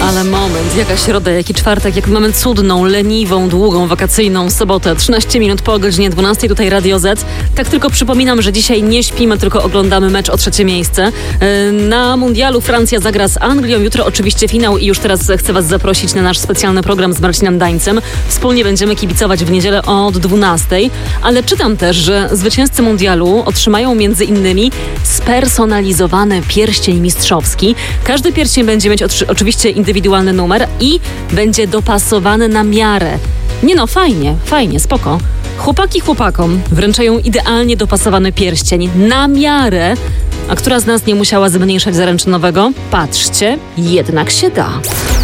Ale moment, jaka środa, jaki czwartek, jak mamy cudną, leniwą, długą, wakacyjną sobotę. 13 minut po godzinie 12, tutaj Radio Z. Tak tylko przypominam, że dzisiaj nie śpimy, tylko oglądamy mecz o 3. miejsce. Na mundialu Francja zagra z Anglią. Jutro oczywiście finał i już teraz chcę Was zaprosić na nasz specjalny program z Marcinem Dańcem. Wspólnie będziemy kibicować w niedzielę od 12. Ale czytam też, że zwycięzcy mundialu otrzymają między innymi spersonalizowany pierścień mistrzowski. Każdy pierścień będzie mieć oczywiście indywidualny numer i będzie dopasowany na miarę. Nie no, fajnie, spoko. Chłopaki chłopakom wręczają idealnie dopasowany pierścień na miarę. A która z nas nie musiała zmniejszać zaręczynowego? Patrzcie, jednak się da.